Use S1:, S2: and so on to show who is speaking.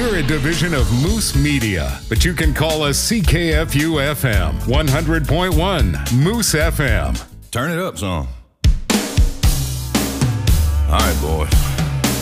S1: We're a division of Moose Media, but you can call us CKFU FM 100.1 Moose FM.
S2: Turn it up some. All right, boys.